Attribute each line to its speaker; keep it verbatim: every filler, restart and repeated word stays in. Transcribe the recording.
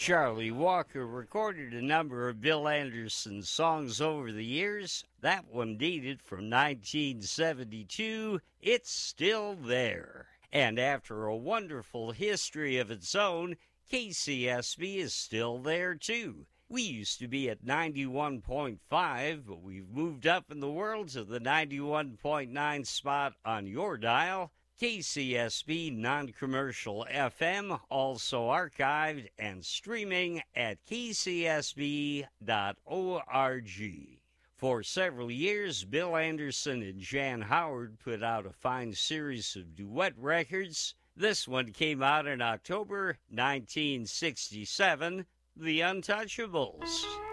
Speaker 1: Charlie Walker recorded a number of Bill Anderson songs over the years. That one dated from nineteen seventy-two. It's still there. And after a wonderful history of its own, K C S B is still there too. We used to be at ninety-one point five, but we've moved up in the world to the ninety-one point nine spot on your dial. K C S B Non-Commercial F M, also archived and streaming at k c s b dot org. For several years, Bill Anderson and Jan Howard put out a fine series of duet records. This one came out in October nineteen sixty-seven, The Untouchables.